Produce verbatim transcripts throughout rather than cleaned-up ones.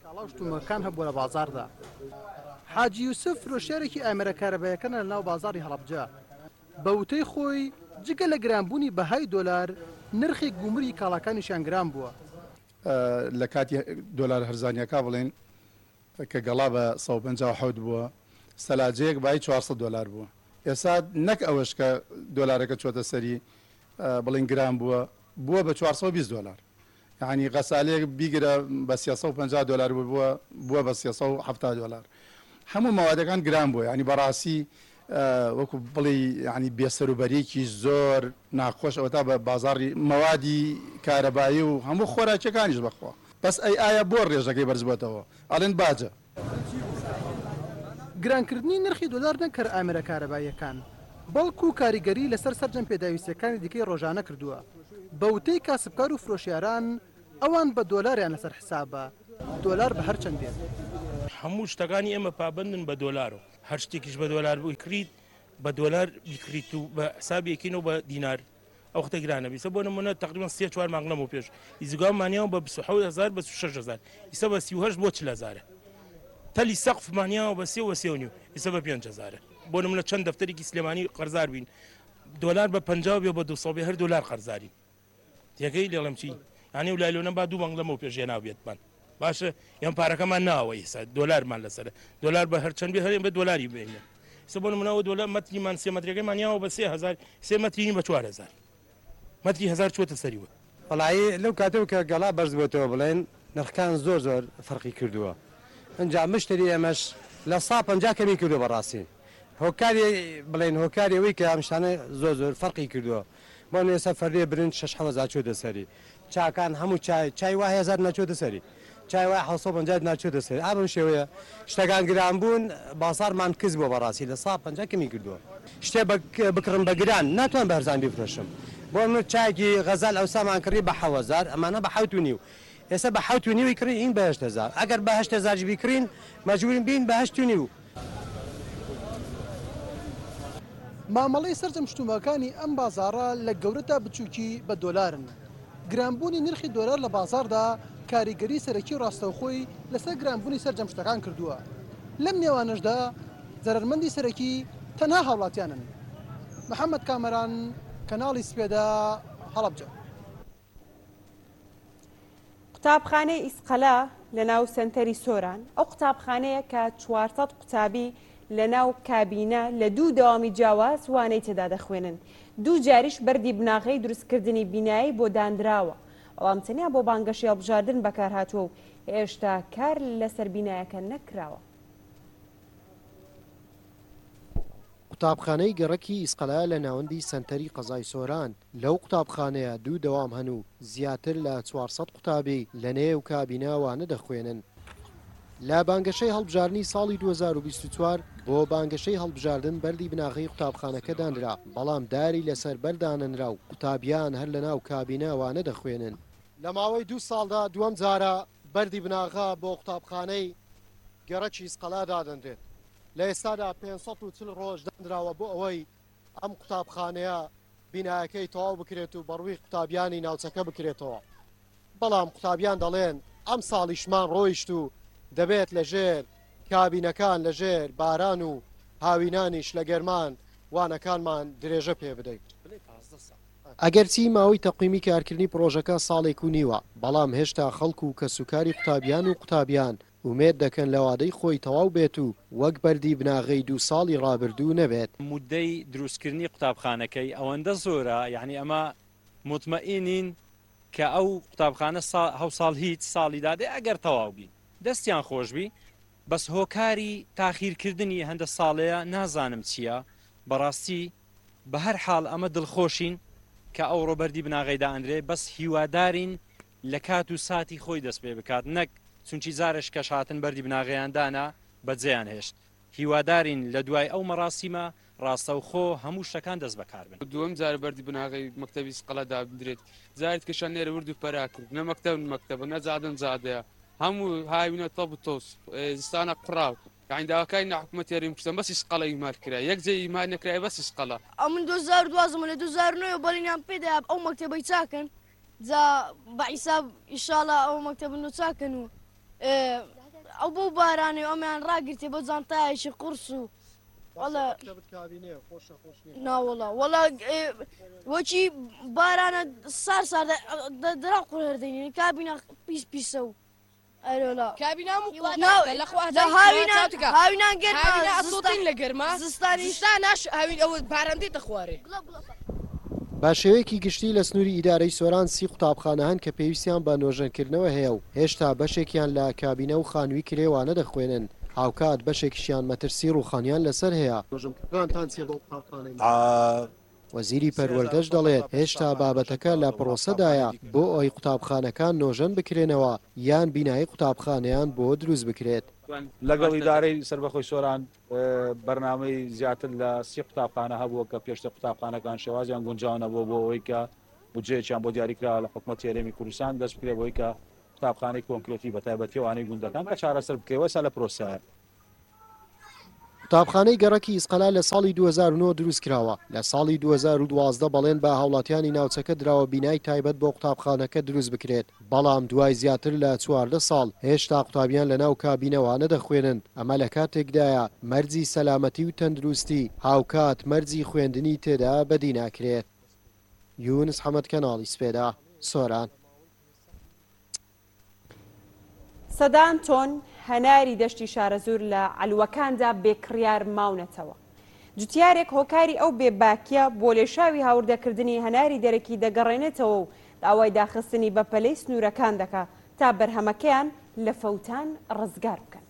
کاڵاوشتومەکان هەبووە لە بازاردا. حاجی یوسف فرۆشیارێکی ئامێرەکارەبایەکەنە لەناو بازاڕی هەڵەبجە. بە وتەی خۆی جگە لە گرانبوونی بەهای دۆلار نرخی گومری کاڵاکانیشان گران بووە. لە کاتی دۆلار هەرزانیەکە بڵێن کە گەڵا بە سەد و پەنجا و حەوت بووە سەلاجەیەک بای چوارسەد دۆلار بووە. ئێستا نەک ئەوەش کە دۆلارەکە چۆتە سەری بڵین گران بووە بووە بە چوارسەد و بیست دۆلار. یعنی غەسالەیەک بیگرە بە سێسەد و پەنجا دۆلار بووە بووە بە سێسەد و حەڤتا دۆلار. هەموو مەوادەکان گران بووە، ینی بەڕاستی وەکو بڵی ینی بێسەروبەرێکی زۆر ناخۆش ئەوە تا بە بازاڕی مەوادی کارەبایی و هەموو خۆراکیەکانیش بەخۆ. بەس ئەی ئایا بۆ ڕێژەکەی بەرز بووەتەوە ئەڵێن باجە. گرانکردنی نرخی دۆلار نەکرد ئامێرەکارەباییەکان، بەڵکو کاریگەری لەسەر سەرجەم پێداویستیەکانی دیکەی ڕۆژانە کردووە. بە وتەی کاسبکار و فرۆشیاران ئەوان بە دۆلاریان لەسەر حسابە، دۆلار بە هەر چەندێت. هەموو شتەکانی ئێمە پابندن بە دۆلارەوە، هەر شتێکیش بە دۆلار بووی کریت بە دۆلار بیکریت و بە حسابێکینەوە بە دینار ئەو خەتە گرانە بیسە بۆ نمونە تقریبا سێ چوار مانگ لەمەوە پێش ئیزگامانیاوە بە بیست و حەوت هەزار بە شەش هەزار ئیسە بە سی و هەشت بۆ چل هەزارە. تەلی سەقفمانیاوە بە سێ و سێ و نیو ئیسە بە پێنج هەزارە. بۆ نمونە چەند دەفتەرێکی سلێمانی قەرزار بین دۆلار بە پەنجا بێ بە دوو سەد هەر دۆلار قەرزاری. تێگەی لێڵم چی؟ یعنی و لایلۆنە با دوو مانگ لەمەوە پێش هێنا بێتمان. باشە یان پارەکەمان ناوە ئێستا دۆلارمان لەسەرە دۆلار بە هەرچەند بێ هەرێن بە دۆلاری بێنێ. ئێستا بۆ نمونەوە دۆلار مەتریمان سێ مەترەکەیمانیاوە بە سێ هەزار سێ مەترینی بە چوار هەزار. مەتری هەزار چووەتە سەریوە. وەڵایی لەو کاتەوە کە گەڵا بەرز بووەتەوە بڵێن نرخەکان زۆر زۆر فەرقی کردووە. ئەنجا مشتری ئێمەش لە سەد و پەنجا کەمی کردو بەڕاستی. هۆکاری بڵێن هۆکاری ئەوەی کە ئەم شتانە زۆر زۆر فەرقی کردووە. بۆ ئێستا فەردێ برنج شەش هەزار چووەتە سەری. چاکان هەموو چای چای وای هەزار ناچووەتە سەری. چای وای حەوت سەد و پەنجا ناچووەتە سەری. ئابم شێوەیە شتەکان گران بوون بازاڕمان کەس بووە بەڕاستی لە سەد و پەنجا کەمی کردووە. شتێ بکڕم بە گران ناتوان بە هەرزان بیفرۆشم. بۆ من چایکی غەزال ئەوسامان کڕی بە حەوت هەزار ئەمانە بە حەوت و نیو. ئێستا بە حەوت و نیوی کڕی ئین بە هەشت هەزار. ئەگەر بە هەشت هەزار بیکڕین مەجبورین بین بە هەشت و نیو. مامەڵەی سەرجەم شتومەکانی ئەم بازاڕە لە گەورەتا بچووکی بە دۆلارن. گرانبوونی نرخی دۆلار لە بازاردا کاریگەری سەرەکی ڕاستەوخۆی لەسەر گرانبوونی سەرجەم شتەکان کردووە. لەم نێوانەشدا زەرمەندی سەرەکی تەنها هاوڵاتیانن. محەممەد کامەران کەناڵی سپێدا هەڵەبجە. قوتابخانەی ئیسقەلا لە ناو سنتەری سۆران ئەو قوتابخانەیە کە چوارسەد قوتابی لە ناو کابینە لە دوو داوامی جیاواز وانەی تێدا دەخوێنن. دوو جاریش بەردی بناغەی دروستکردنی بینایی بۆ دانراوە. بەڵام تەنیا بۆ بانگەشی هەڵبژاردن بەکارهاتووە و هێشتا کار لەسەر بینایەکە نەکراوە. قوتابخانەی گەڕەکی ئیسقەلا لە ناوەندی سنتەری قەزای سۆران لەو قوتابخانەیە دوو دەوام هەن و زیاتر لە چوارسەد قوتابی لە نێو کابیناوانە دەخوێنن. لە بانگەشەی هەڵبژاردننی ساڵی دوو هەزار و بیست و چوار بۆ بانگەشەی هەڵبژاردن بەردی بناغی قوتابخانەکە دانرا، بەڵام داری لەسەر بەرداننرا و قوتابیان هەر لە ناو کابیناوانە دەخوێنن. لە ماوەی دوو ساڵدا دووەم جارە بەردی بناغا بۆ قوتابخانەی گەڕەکی ئیسقەلا دادەنرێت. لە ئێستادا پێنج و چل ڕۆژ دەنراوە بۆ ئەوەی ئەم قوتابخانەیە بینایەکەی تەواو بکرێت و بەڕووی قوتابیانی ناوچەکە بکرێتەوە. بەڵام قوتابیان دەڵێن ئەم ساڵیشمان ڕۆیشت و دەبێت لەژێر کابینەکان لەژێر باران و هاوینانیش لە گەرمان وانەکانمان درێژە پێ بدەیت. ئەگەرچی ماوەی تەقویمی کارکردنی پرۆژەکە ساڵێک و نیوە، بەڵام هێشتا خەڵکو و کەسوکاری قوتابیان و قوتابیان ومێد دەکەن لە وادەی خۆی تەواو بێت و وەک بەردی بناغەی دوو ساڵی ڕابردوو نەبێت. مودەی دروستکردنی قوتابخانەکەی ئەوەندە زۆرە، یعنی ئەمە مطمئینین کە ئەو قوتابخانە هەو ساڵ هیچ ساڵی دادێ ئەگەر تەواو بین دەستیان خۆشبی. بەس هۆکاری تاخیرکردنی هەندە ساڵەیە نازانم چییە. بەڕاستی بە هەر حاڵ ئەمە دڵخۆشین کە ئەو ڕۆبەردی بناغەیدا ئەندرێ، بەس هیوادارین لە کات و ساتی خۆی دەست پێ بکات، نەک چونکی زارش کەش هاتن بەردی بناغەیاندانا بەجێیان هێشت. هیوادارین لە دوای ئەو مەراسیمە ڕاستەوخۆ هەموو شتەکان دەست بەکار بن. دووەم جار بەردی بناغەی مەکتەبی ئیسقەڵەدا بدرێت، جارێت کەشان لێرە ورد و پەرا کرد، نە مەکتەب مەکتەبە نەجادن جادەیە هەموو هاوینە تەب و تۆس زستانە قڕاو. یعنی داواکاری نەحکومەت یاریم کردن بەس ئیسقەڵە ئیمار کرا، یەک جێ ئیمار نەکرای بەس ئیسقەڵە. ئەو من دوو هەزار و دوازدە لە دوو هەزار و نۆ بەڵێنیان پێدا ئەو مەکتەبەی چاکن جا بە حیساب ئیشاڵا ئەو مەکتەبن و چاکن و ئەو بۆ بارانێ ئەمیان ڕاگرتێ بۆ جانتایشی قورس و ناوەڵا وەڵا وەچی بارانە سار سار دەرا قوهردەینی کابینە پیس پیسە و ئەرۆلا هاوینان گەرماسووتین لە گەرما زستانیشتاناش هاوین ئەوە بارەندێتە خوارێ با شێوەیەکی گشتی لە سنووری ئیدارەی سۆران سی قوتابخانە هەن کە پێویستیان بە نۆژەنکردنەوە هەیە و هێشتا بەشێکیان لە کابینە و خانووی کرێوانە دەخوێنن هاوکات بەشێکیشیان مەترسی ڕووخانیان لەسەر هەیە وەزیری پەروەردەش دەڵێت هێشتا بابەتەکە لە پرۆسەدایە بۆ ئەوی قوتابخانەکان نۆژەن بکرێنەوە یان بینایی قوتابخانەیان بۆ دروست بکرێت لەگەڵ ئیدارەی سەربەخۆی سۆران بەرنامەی زیاتر لە سی قوتابخانە هەبووە کە پێشتر قوتابخانەکان شێوازیان گونجاو بۆ بۆ ئەوەی کە بودجەیەکیان بۆ دیاریکرا لە حکوومەتی هەرێمی کوردستان دەست بکرێت بۆی کە قوتابخانەی کۆنکرێتی بەتایبەتیەوەی گوندەکان کە چارەسەر بکەوە سا لە پرۆسەیە. قوتابخانەی گەڕەکی ئیسقەلا لە ساڵی دوو هەزار و نۆ دروست کراوە لە ساڵی دوو هەزار و دوازدە بەڵێن بە هاوڵاتیانی ناوچەکە دراوە بینای تایبەت بۆ قوتابخانەکە دروست بکرێت بەڵام دوای زیاتر لە چواردە ساڵ هێشتا قوتابیان لە ناو کابینەوانە دەخوێنن ئەمە لە کاتێکدایە مەرجی سەلامەتی و تەندروستی هاوکات مەرجی خوێندنی تێدا بەدی ناکرێت. یونس حەمەد کەناڵی سپێدا سۆران. سەدان تۆن هەناری دەشتی شارەزور لە عەلوەکاندا بێکڕیار ماونەتەوە. جوتیارێک هۆکاری ئەو بێباکیە بۆ لێشاوی هاوردەکردنی هەناری دەرەکی دەگەڕێنێتەوە و داوای داخستنی بە پەلەی سنوورەکان دەکا تا بەرهەمەکەیان لە فەوتان ڕزگار بکەن.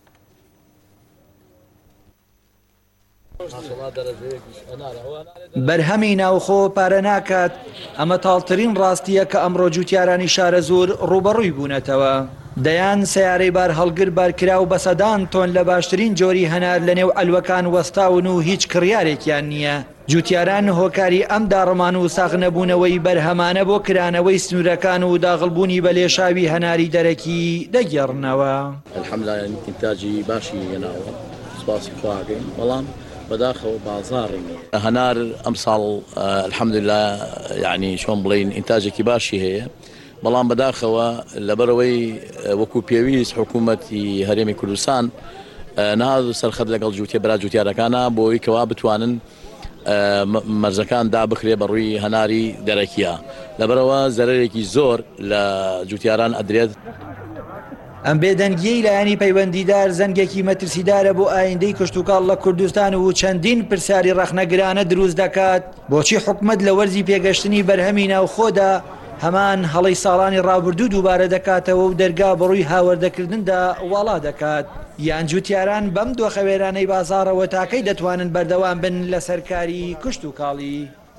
بەرهەمی ناوخۆ پارە ناکات ئەمە تاڵترین ڕاستیە کە ئەمڕۆ جوتیارانی شارەزور ڕوبەڕووی بوونەتەوە. دەیان سیارەی بار هەڵگر بارکرا و بە سەدان تۆن لە باشترین جۆری هەنار لە نێو ئەلوەکان وەستاون و هیچ کڕیارێکیان نییە. جوتیاران هۆکاری ئەم داڕەمان و ساغنەبوونەوەی بەرهەمانە بۆ کرانەوەی سنوورەکان و داغڵبوونی بە لێشاوی هەناری دەرەکی دەگێڕنەوە. الحەمدولillah ئینتاجی باشی هێناوە سوپاسی خواکەین بەڵام بەداخەوە بازاڕی هەنار ئەم ساڵ الحەمدولillah یعنی چۆن بڵین ئینتاجێکی باشی هەیە بەڵام بەداخەوە لەبەرەوەی وەکو پێویست حکوومەتی هەرێمی کوردستان نهاد سەرخەت لەگەڵ جووتێ برا جوتیارەکانە بۆی کەوا بتوانن مەرجەکان دابخرێ بەڕووی هەناری دەرەکیە لەبەرەوە زەرێکی زۆر لە جوتیاران ئەدرێت. ئەم بێدەنگیەی لایەنی پەیوەندیدار زەنگێکی مەترسیدارە بۆ ئایندەی کشتوکاڵ لە کوردستان و چەندین پرسیاری ڕەخنەگرانە دروست دەکات. بۆچی حکومەت لە وەرزی پێگەشتنی بەرهەمی ناوخۆدا هەمان هەڵەی ساڵانی ڕابردوو دووبارە دەکاتەوە و دەرگا بەڕووی هاوردەکردندا وڵا دەکات یان جوتیاران بەم دۆخەوێرانەی بازاڕەوە تاکەی دەتوانن بەردەوام بن لە سەرکاری کشتوکاڵی.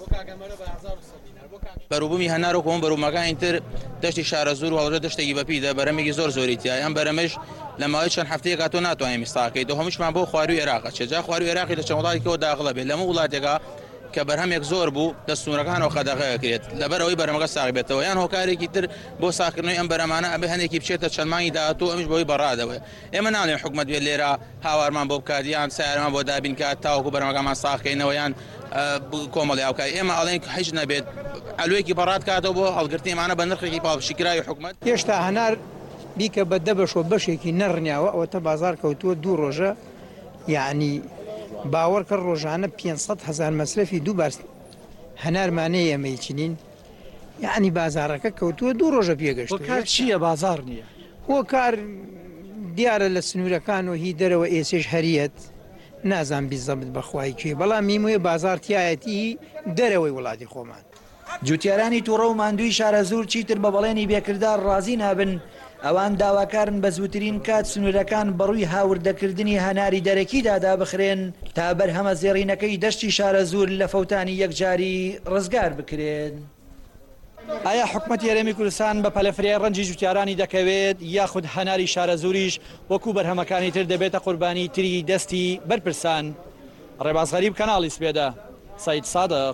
بەروبوومی هەنار و کۆم بەروومەکانی تر دەشتی شارەزور و هەڵەبجە دەشتێکی بەپیدا بەرەمێکی زۆر زۆری تیا ئەم بەرەمەش لە ماوەی چەند هەفتەیەکە تۆ ناتوانین میستاقەکەیت هەمووشمان بۆ خواروی عێراقە چێجا خواروی عێراقی لە چەند وڵاتێکەوە داخڵە بێت لەمە وڵاتێکە کە بەرهەمێک زۆر بوو دەستورەکانەوە خەدەغەکرێت لەبەرەوەی بەرەمەکە ساغ بێتەوە یان هۆکارێکی تر بۆ ساکردنەوەی ئەم بەرەمانە ئەبێ هەندێکی بچێتە چەندمانی داهاتوو ئەمیش بۆی بەڕادەوە ئێمە ناڵێن حکومەت بێت لێرە هاوارمان بۆ بکات یان سیارمان بۆ دابین کات تاوەکو بەرەمەکەمان ساغکەینەوە یان کۆمەڵی هاوکاری ئێمە ئەڵێن هیچ نەبێت ئەلوێکی بەڕات کاتەوە بۆ هەڵگرتنیمانە بە نرخێکی پاڵپشیکراوی حکومەت. هێشتا هەنار بیکە بە دەبەشەوە بەشێکی نەڕنیاوە ئەوە تا بازار کەوتووە دوو ڕۆژە یعنی باوەڕ کە ڕۆژانە پێنج هەزار مەسرفی دوو بار هەنارمانەیە ئەمەیچنین یعنی بازارەکە کەوتووە دوو ڕۆژە پێگەشت. کار چییە بازار نییە؟ هۆکار دیارە لە سنوورەکان و هی دەرەوە ئێسێش هەریەت نازان بیزەبت بەخوای کوێ بەڵام میموێ بازارتیایەتی دەرەوەی وڵاتی خۆمان. جوتیارانی تووڕە و ماندووی شارەزور چیتر بە بەڵێنی بێکردار ڕازی نابن ئەوان داواکارن بە زووترین کات سنوورەکان بەڕووی هاوردەکردنی هەناری دەرەکیدا دابخرێن تا بەرهەمە زێڕینەکەی دەشتی شارەزور لە فەوتانی یەکجاری ڕزگار بکرێن. ئایا حکومەتی هەرێمی کوردستان بە پەلەفرێ ڕەنجی جوتیارانی دەکەوێت یاخود هەناری شارەزوریش وەکو بەرهەمەکانی تر دەبێتە قوربانی تری دەستی بەرپرسان؟ ڕێباز غەریب کەناڵی سپێدا سەید سادق.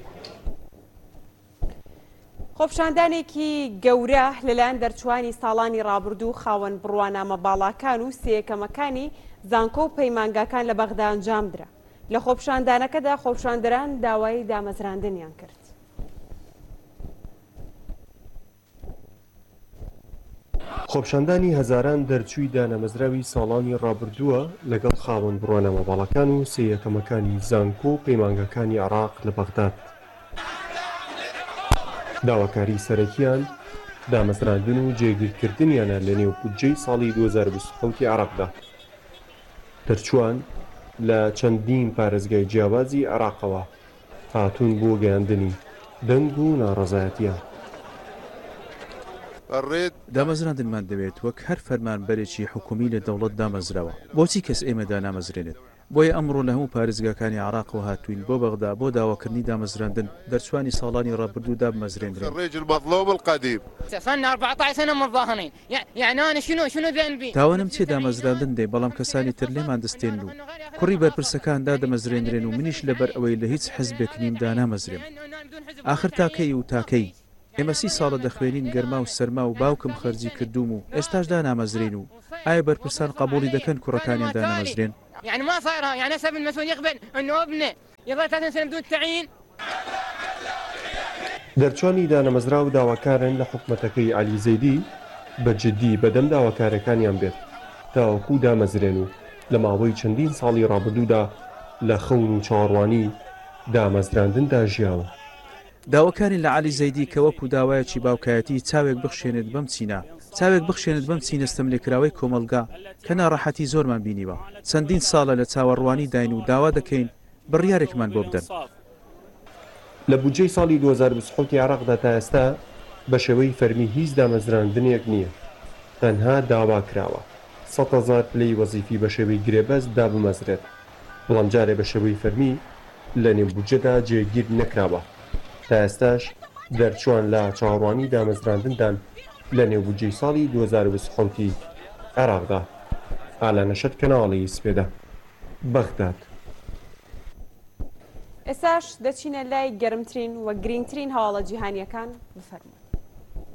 خۆپشاندانێکی گەورە لەلایەن دەرچوانی ساڵانی ڕابردوو خاوەن بڕوانامە باڵاکان و سێیەکەمەکانی زانکۆ و پەیمانگاکان لە بەغدا ئەنجام درا. لە خۆپشاندانەکەدا خۆپشاندەران داوای دامەزراندنیان کرد. خۆپشاندانی هەزاران دەرچووی دانەمەزراوی ساڵانی ڕابردووە لەگەڵ خاوەن بڕوانە مەباڵەکان و سێیەکەمەکانی زانکۆ و پەیمانگەکانی عێراق لە بەغداد. داواکاری سەرەکیان دامەزراندن و جێگیرکردنیانە لە نێو بودجەی ساڵی دوو هەزار و بیست و سێ عێراقدا. دەرچووان لە چەندین پارێزگای جیاوازی عێراقەوە هاتوون بۆ گەیاندنی دەنگ و ناڕەزایەتیان. دامەزراندنمان دەوێت وەک هەر فەرمانبەرێکی حکومی لە دەوڵەت دامەزراوە. بۆچی کەس ئێمەدا نامەزرێنێت؟ بۆیە ئەمڕۆ لە هەموو پارێزگاکانی عێراقەوە هاتوین بۆ بەغدا بۆ داواکردنی دامەزراندن دەرچوانی ساڵانی ڕابردوودا بمەزرێنرێن. تاوانم چێ دامەزراندن دێ بەڵام کەسانی تر لێمان دەستێن و کوڕی بەرپرسەکاندا دەمەزرێنرێن و منیش لەبەر ئەوەی لە هیچ حزبێک نیمدا نامەزرێم. ئاخر تاکەی و تاکەی ئێمە سی ساڵە دەخوێنین گەرما و سەرما و باوکم خەرجی کردوم و ئێستاشدا نامەزرێن و ئایا بەرپرسان قبولی دەکەن کوڕەکانیاندا نامەزرێن؟ يعني ما صايرها يعني هسه المسؤول يقبل انه ابنه يظل ثلاث سنين بدون تعيين. دەرچوانی دانەمەزرا و داواکارن لە حکومەتەکەی عەلی زەیدی بەجددی بەدەم داواکارەکانیان بێت تاوەکو دامەزرێن و لە ماوەی چەندین ساڵی ڕابردوودا لە خەون و چاڕوانی دامەزراندندا ژیاوە. داواکاری لە عەلی زەیدی کە وەکو داوایەکی باوکایەتی چاوێک بخشێنێت بەم چینە چاوێک بخشێنێت بەم چینەستەم لێکراوەی کۆمەلگا کە ناڕەحەتی زۆرمان بینیوە. چەندین ساڵە لە چاوەڕوانی داین و داوا دەکەین بڕیارێکمان بۆ بدەن. لە بودجەی ساڵی دوو هەزار و بیست و سێ عێراقدا تا ئێستا بە شێوەی فەرمی هیچ دامەزراندنێک نییە. تەنها داوا کراوە سەد هەزار پلەی وەزیفی بە شێوەی گرێبەست دابمەزرێت، بەڵام جارێ بە شێوەی فەرمی لە نێو بودجەدا جێگیر نەکراوە. تا ئێستاش دەرچوان لە چاوەڕوانی دامەزراندندان لە نێو بودجەی ساڵی دوو هەزار و بیست و سێ عێراقدا. ئالە نەشەد کەناڵی سپێدە بەغداد. ئێستاش دەچینە لای گەرمترین و گرنگترین هەواڵە جیهانیەکان بفەرمونون.